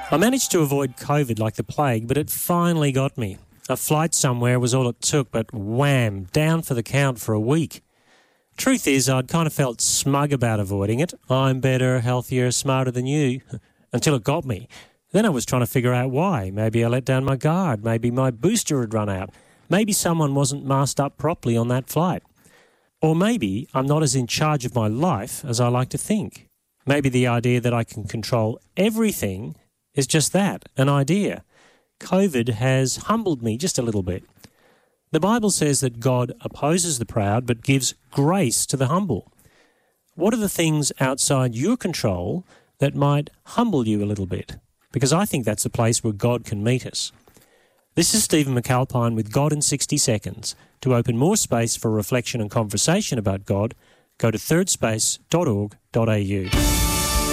I managed to avoid COVID like the plague, but it finally got me. A flight somewhere was all it took, but wham, down for the count for a week. Truth is, I'd kind of felt smug about avoiding it. I'm better, healthier, smarter than you, until it got me. Then I was trying to figure out why. Maybe I let down my guard. Maybe my booster had run out. Maybe someone wasn't masked up properly on that flight. Or maybe I'm not as in charge of my life as I like to think. Maybe the idea that I can control everything is just that, an idea. COVID has humbled me just a little bit. The Bible says that God opposes the proud but gives grace to the humble. What are the things outside your control that might humble you a little bit? Because I think that's a place where God can meet us. This is Stephen McAlpine with God in 60 Seconds. To open more space for reflection and conversation about God, go to thirdspace.org.au.